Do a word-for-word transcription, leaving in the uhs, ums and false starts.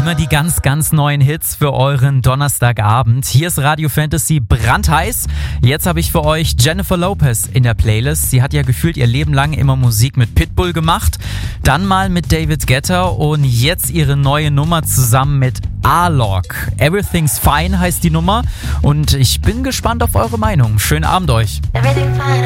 Immer die ganz, ganz neuen Hits für euren Donnerstagabend. Hier ist Radio Fantasy brandheiß. Jetzt habe ich für euch Jennifer Lopez in der Playlist. Sie hat ja gefühlt ihr Leben lang immer Musik mit Pitbull gemacht. Dann mal mit David Guetta und jetzt ihre neue Nummer zusammen mit Alok. Everything's Fine heißt die Nummer und ich bin gespannt auf eure Meinung. Schönen Abend euch.